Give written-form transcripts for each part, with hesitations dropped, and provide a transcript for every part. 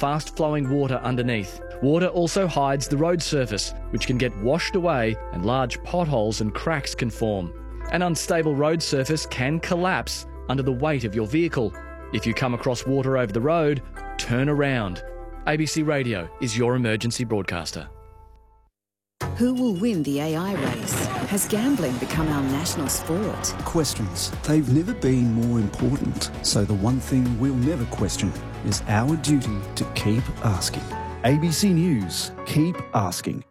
fast-flowing water underneath. Water also hides the road surface, which can get washed away and large potholes and cracks can form. An unstable road surface can collapse under the weight of your vehicle. If you come across water over the road, turn around. ABC Radio is your emergency broadcaster. Who will win the AI race? Has gambling become our national sport? Questions. They've never been more important. So the one thing we'll never question is our duty to keep asking. ABC News. Keep asking.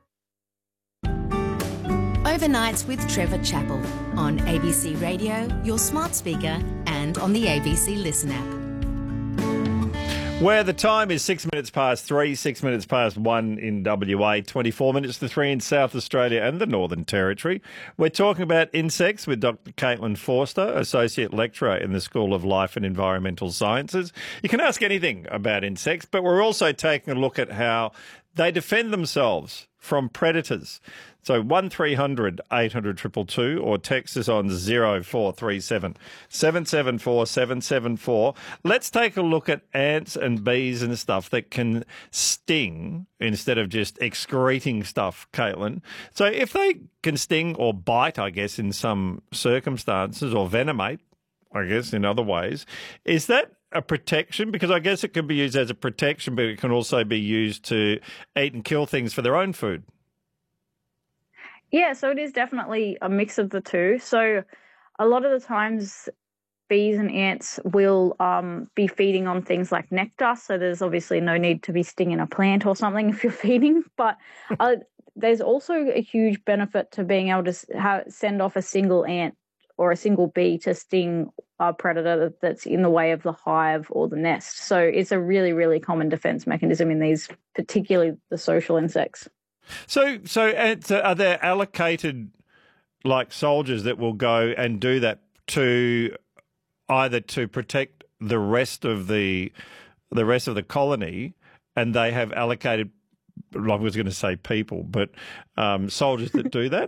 Overnights with Trevor Chappell on ABC Radio, your smart speaker, and on the ABC Listen app. Where the time is 6 minutes past 3, 6 minutes past 1 in WA, 24 minutes to 3 in South Australia and the Northern Territory. We're talking about insects with Dr. Caitlin Forster, Associate Lecturer in the School of Life and Environmental Sciences. You can ask anything about insects, but we're also taking a look at how they defend themselves from predators. So 1300 800 222 or text us on 0437 774 774. Let's take a look at ants and bees and stuff that can sting instead of just excreting stuff, Caitlin. So if they can sting or bite, I guess, in some circumstances, or venomate, I guess, in other ways, is that a protection? Because I guess it can be used as a protection, but it can also be used to eat and kill things for their own food. Yeah, so it is definitely a mix of the two. So a lot of the times bees and ants will be feeding on things like nectar. So there's obviously no need to be stinging a plant or something if you're feeding. But there's also a huge benefit to being able to send off a single ant or a single bee to sting a predator that's in the way of the hive or the nest. So it's a really, really common defense mechanism in these, particularly the social insects. So ants, are there allocated like soldiers that will go and do that to either to protect the rest of the colony, and they have allocated, I was going to say people, but soldiers that do that?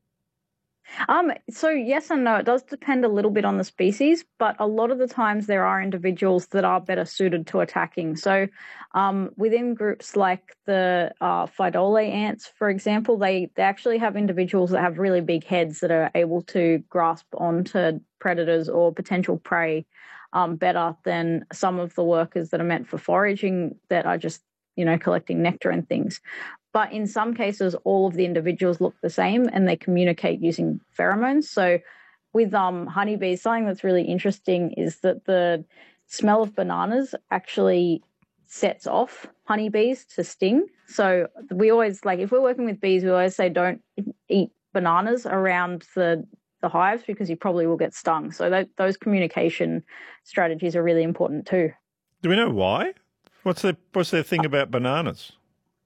So yes and no. It does depend a little bit on the species, but a lot of the times there are individuals that are better suited to attacking. So within groups like the Phytole ants, for example, they actually have individuals that have really big heads that are able to grasp onto predators or potential prey better than some of the workers that are meant for foraging that are just, collecting nectar and things. But in some cases, all of the individuals look the same and they communicate using pheromones. So with honeybees, something that's really interesting is that the smell of bananas actually sets off honeybees to sting. So we always, if we're working with bees, we always say don't eat bananas around the hives because you probably will get stung. So those communication strategies are really important too. Do we know why? What's their thing about bananas?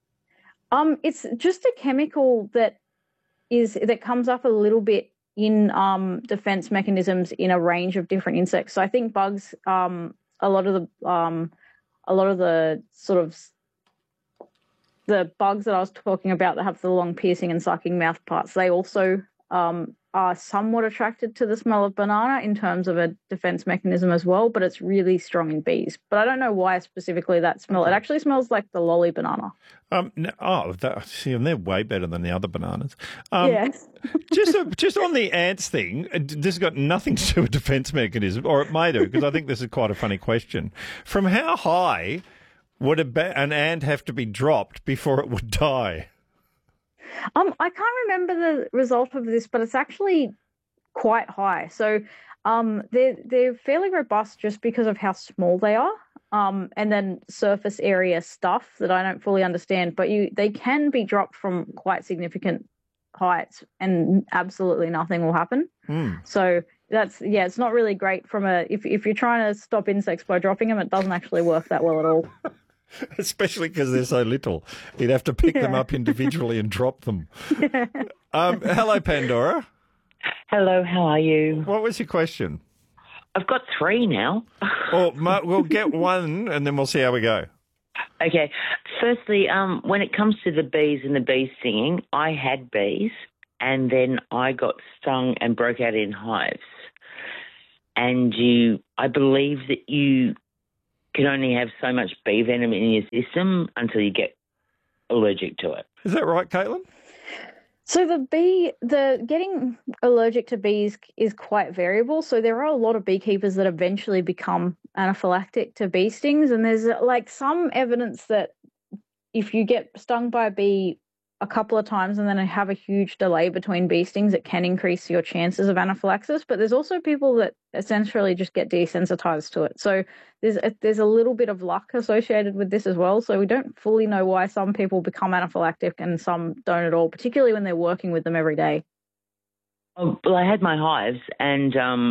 It's just a chemical that comes up a little bit in defense mechanisms in a range of different insects. So I think bugs, a lot of the sort of the bugs that I was talking about that have the long piercing and sucking mouth parts, they also are somewhat attracted to the smell of banana in terms of a defense mechanism as well, but it's really strong in bees. But I don't know why specifically that smell. It actually smells like the lolly banana. And they're way better than the other bananas. Yes. just on the ants thing, this has got nothing to do with defense mechanism, or it may do, because I think this is quite a funny question. From how high would an ant have to be dropped before it would die? I can't remember the result of this, but it's actually quite high. So they're fairly robust just because of how small they are, and then surface area stuff that I don't fully understand. But they can be dropped from quite significant heights, and absolutely nothing will happen. So it's not really great if you're trying to stop insects by dropping them, it doesn't actually work that well at all. Especially because they're so little. You'd have to pick them up individually and drop them. Hello, Pandora. Hello, how are you? What was your question? I've got three now. We'll get one and then we'll see how we go. Okay. Firstly, when it comes to the bees and the bee stinging, I had bees and then I got stung and broke out in hives. And I believe that you can only have so much bee venom in your system until you get allergic to it. Is that right, Caitlin? So the getting allergic to bees is quite variable. So there are a lot of beekeepers that eventually become anaphylactic to bee stings, and there's like some evidence that if you get stung by a bee a couple of times and then have a huge delay between bee stings, it can increase your chances of anaphylaxis. But there's also people that essentially just get desensitized to it. So there's a little bit of luck associated with this as well. So we don't fully know why some people become anaphylactic and some don't at all, particularly when they're working with them every day. Oh, well, I had my hives, and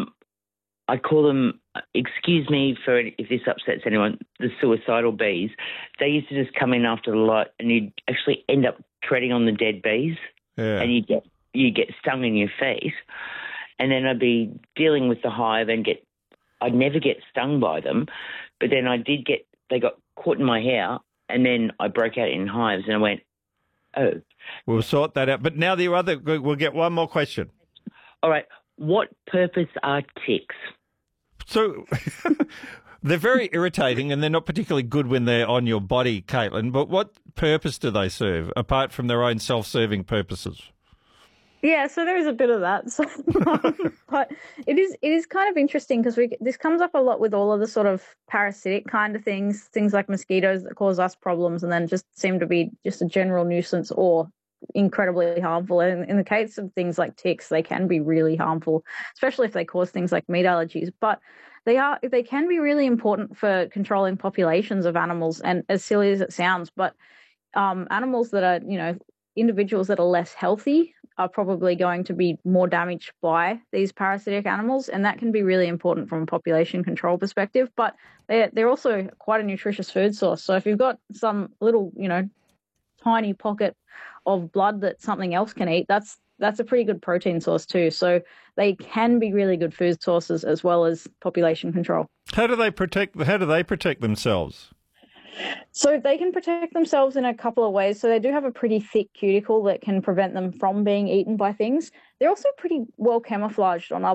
I call them, excuse me for if this upsets anyone, the suicidal bees. They used to just come in after the light, and you'd actually end up treading on the dead bees, and you get stung in your feet. And then I'd be dealing with the hive and I'd never get stung by them, but then they got caught in my hair, and then I broke out in hives, and I went, oh. We'll sort that out. But now we'll get one more question. All right. What purpose are ticks? So they're very irritating, and they're not particularly good when they're on your body, Caitlin. But what purpose do they serve, apart from their own self-serving purposes? Yeah, so there is a bit of that. So, but it is kind of interesting because this comes up a lot with all of the sort of parasitic kind of things like mosquitoes that cause us problems and then just seem to be just a general nuisance or incredibly harmful. And in the case of things like ticks, they can be really harmful, especially if they cause things like meat allergies. But they can be really important for controlling populations of animals. And as silly as it sounds, but animals that are, individuals that are less healthy are probably going to be more damaged by these parasitic animals, and that can be really important from a population control perspective. But they're also quite a nutritious food source. So if you've got some little, tiny pocket of blood that something else can eat, that's a pretty good protein source too. So they can be really good food sources as well as population control. How do they protect themselves? So they can protect themselves in a couple of ways. So they do have a pretty thick cuticle that can prevent them from being eaten by things. They're also pretty well camouflaged on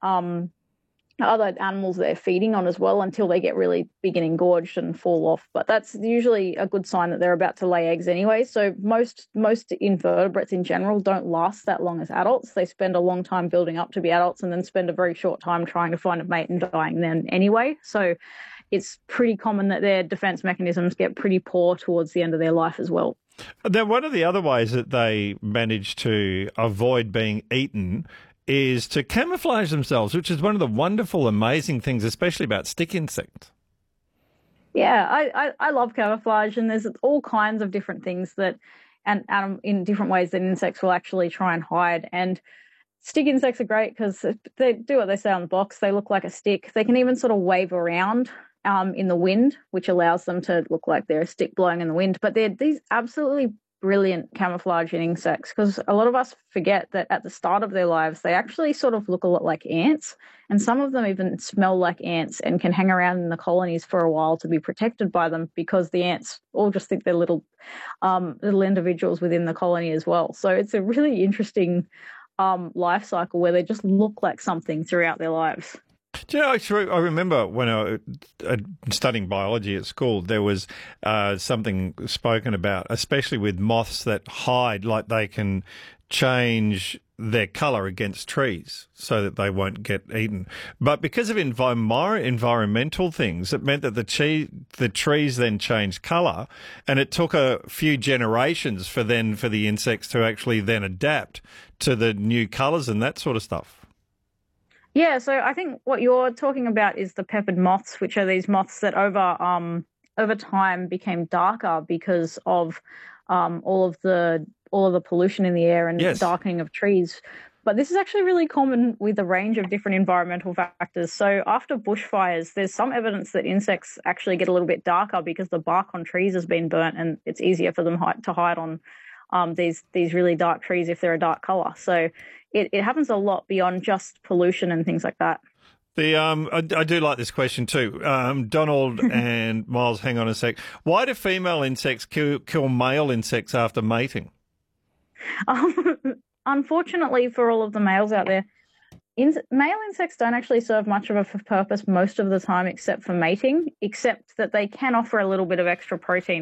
other animals they're feeding on as well until they get really big and engorged and fall off. But that's usually a good sign that they're about to lay eggs anyway. So most invertebrates in general don't last that long as adults. They spend a long time building up to be adults and then spend a very short time trying to find a mate and dying then anyway. So it's pretty common that their defense mechanisms get pretty poor towards the end of their life as well. Now, one of the other ways that they manage to avoid being eaten is to camouflage themselves, which is one of the wonderful, amazing things, especially about stick insects. Yeah, I love camouflage, and there's all kinds of different things that, and in different ways that insects will actually try and hide. And stick insects are great because they do what they say on the box. They look like a stick. They can even sort of wave around in the wind, which allows them to look like they're a stick blowing in the wind. But they're these absolutely brilliant camouflaging insects because a lot of us forget that at the start of their lives, they actually sort of look a lot like ants. And some of them even smell like ants and can hang around in the colonies for a while to be protected by them because the ants all just think they're little individuals within the colony as well. So it's a really interesting life cycle where they just look like something throughout their lives. Do you know, I remember when I was studying biology at school, there was something spoken about, especially with moths that hide, like they can change their colour against trees so that they won't get eaten. But because of environmental things, it meant that the trees then changed colour, and it took a few generations for the insects to actually then adapt to the new colours and that sort of stuff. Yeah, so I think what you're talking about is the peppered moths, which are these moths that over time became darker because of all of the pollution in the air and darkening of trees. But this is actually really common with a range of different environmental factors. So after bushfires, there's some evidence that insects actually get a little bit darker because the bark on trees has been burnt, and it's easier for them to hide on these really dark trees if they're a dark colour. So it happens a lot beyond just pollution and things like that. I do like this question too. Donald and Miles, hang on a sec. Why do female insects kill male insects after mating? Unfortunately for all of the males out there, Male insects don't actually serve much of a purpose most of the time except for mating, except that they can offer a little bit of extra protein